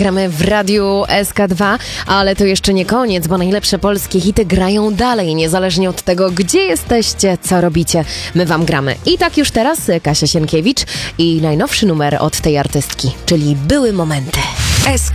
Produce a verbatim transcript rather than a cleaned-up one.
gramy w Radiu S K dwa, ale to jeszcze nie koniec, bo najlepsze polskie hity grają dalej, niezależnie od tego, gdzie jesteście, co robicie. My wam gramy. I tak już teraz Kasia Sienkiewicz i najnowszy numer od tej artystki, czyli Były momenty.